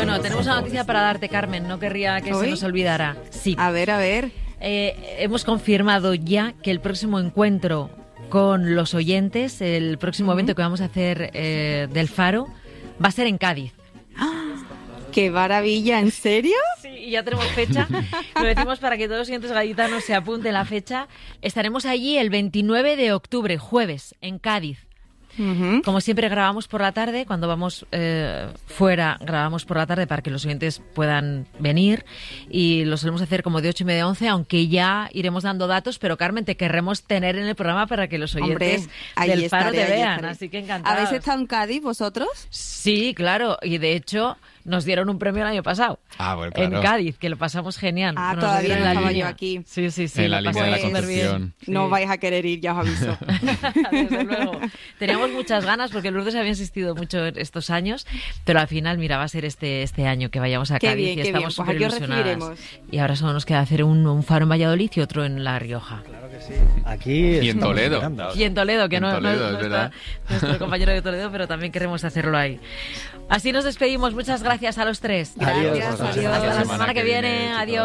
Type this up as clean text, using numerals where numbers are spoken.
Bueno, tenemos una noticia para darte, Carmen. No querría que se nos olvidara. Sí. A ver. Hemos confirmado ya que el próximo encuentro con los oyentes, el próximo evento que vamos a hacer del Faro, va a ser en Cádiz. ¡Qué maravilla! ¿En serio? Sí, y ya tenemos fecha. Lo decimos para que todos los oyentes gaditanos se apunten la fecha. Estaremos allí el 29 de octubre, jueves, en Cádiz. Como siempre grabamos por la tarde, cuando vamos fuera grabamos por la tarde para que los oyentes puedan venir y lo solemos hacer como de 8:30 a 11, aunque ya iremos dando datos, pero Carmen, te querremos tener en el programa para que los oyentes del Faro te vean, así que encantados. ¿Habéis estado en Cádiz vosotros? Sí, claro, y de hecho nos dieron un premio el año pasado bueno, claro. en Cádiz, que lo pasamos genial. Todavía no estaba yo aquí. Sí, en la línea de la Concepción. No vais a querer ir, ya os aviso. Desde luego. Teníamos muchas ganas porque Lourdes había insistido mucho estos años, pero al final, mira, va a ser este año que vayamos a Cádiz y estamos súper ilusionadas. Y ahora solo nos queda hacer un faro en Valladolid y otro en La Rioja. Claro que sí. Aquí y en Toledo. Y en Toledo, que no es verdad. Nuestro compañero de Toledo, pero también queremos hacerlo ahí. Así nos despedimos. Muchas gracias a los tres. Gracias. Hasta la semana que viene. Adiós.